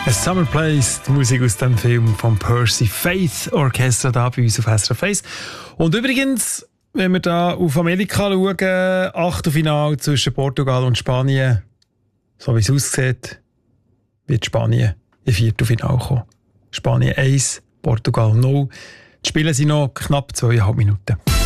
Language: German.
A Summer Place, die Musik aus dem Film vom Percy Faith Orchestra da bei uns auf SRF 1. Und übrigens, wenn wir da auf Amerika schauen, Achtelfinale zwischen Portugal und Spanien, so wie es aussieht, wird Spanien im Viertelfinale kommen. Spanien 1, Portugal 0. Die Spiele sind noch knapp 2,5 Minuten.